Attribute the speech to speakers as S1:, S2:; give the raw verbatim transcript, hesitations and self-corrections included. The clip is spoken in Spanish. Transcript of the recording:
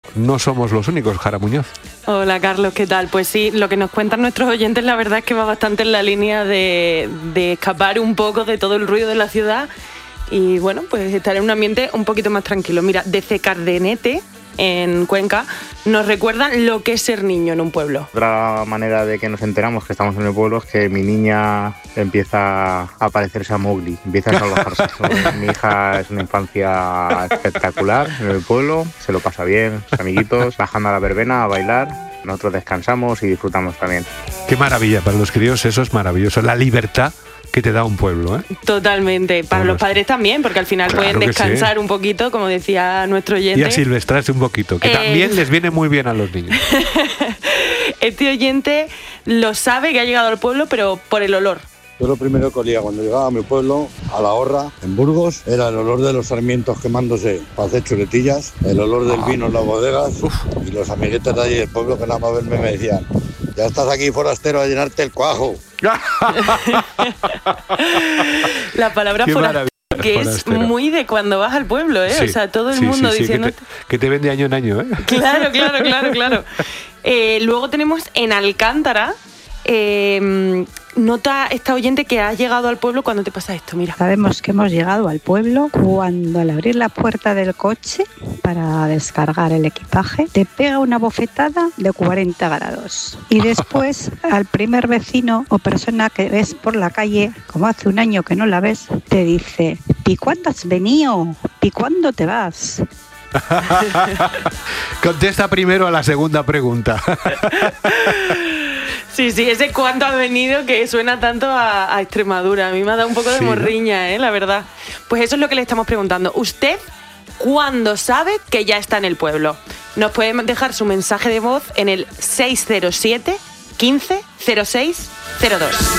S1: no somos los únicos, Jara Muñoz.
S2: Hola Carlos, ¿qué tal? Pues sí, lo que nos cuentan nuestros oyentes la verdad es que va bastante en la línea de, de escapar un poco de todo el ruido de la ciudad y bueno, pues estar en un ambiente un poquito más tranquilo. Mira, desde Cardenete, en Cuenca, nos recuerdan lo que es ser niño en un pueblo.
S3: Otra manera de que nos enteramos que estamos en el pueblo es que mi niña empieza a parecerse a Mowgli, empieza a salvajarse. Mi hija es una infancia espectacular en el pueblo, se lo pasa bien, sus amiguitos, bajando a la verbena a bailar. Nosotros descansamos y disfrutamos también.
S1: Qué maravilla, para los críos eso es maravilloso, la libertad que te da un pueblo, ¿eh?
S2: Totalmente, para bueno, los padres también, porque al final claro pueden descansar sí. un poquito, como decía nuestro oyente.
S1: Y a silvestrarse un poquito, que eh... también les viene muy bien a los niños.
S2: Este oyente lo sabe que ha llegado al pueblo, pero por el olor.
S4: Yo lo primero que olía cuando llegaba a mi pueblo, a La Horra, en Burgos, era el olor de los sarmientos quemándose para hacer chuletillas, el olor del vino en las bodegas. Uf. Y los amiguetes de allí del pueblo que nada más verme me decían: ya estás aquí forastero a llenarte el cuajo.
S2: La palabra forastero, que forastero. Es muy de cuando vas al pueblo, ¿eh? Sí, o sea, todo el sí, mundo sí, sí, diciendo...
S1: Que te, que te vende año en año, ¿eh?
S2: Claro, claro, claro, claro. Eh, luego tenemos en Alcántara... Eh, nota esta oyente que has llegado al pueblo cuando te pasa esto, mira.
S5: Sabemos que hemos llegado al pueblo cuando al abrir la puerta del coche para descargar el equipaje te pega una bofetada de cuarenta grados y después al primer vecino o persona que ves por la calle, como hace un año que no la ves, te dice: ¿y cuándo has venido? ¿y cuándo te vas?
S1: Contesta primero a la segunda pregunta.
S2: Sí, sí, ese cuánto ha venido que suena tanto a, a Extremadura. A mí me ha dado un poco de sí, morriña, ¿no? ¿eh? La verdad. Pues eso es lo que le estamos preguntando. ¿Usted cuándo sabe que ya está en el pueblo? Nos puede dejar su mensaje de voz en el seis cero siete, quince, cero seis, cero dos.